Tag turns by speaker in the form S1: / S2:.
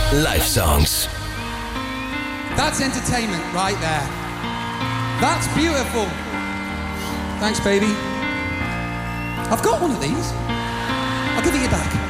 S1: Life songs.
S2: That's entertainment right there. That's beautiful. Thanks, baby. I've got one of these. I'll give it you back.